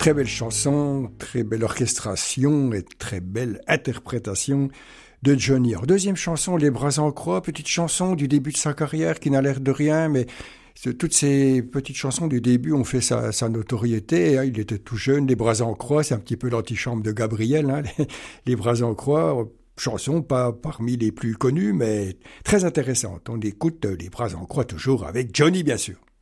Très belle chanson, très belle orchestration et très belle interprétation de Johnny. Alors, deuxième chanson, Les Bras en Croix, petite chanson du début de sa carrière qui n'a l'air de rien, mais toutes ces petites chansons du début ont fait sa notoriété. Il était tout jeune, Les Bras en Croix, c'est un petit peu l'antichambre de Gabriel, les Bras en Croix. Chanson pas parmi les plus connues, mais très intéressante. On écoute Les Bras en Croix toujours avec Johnny, bien sûr.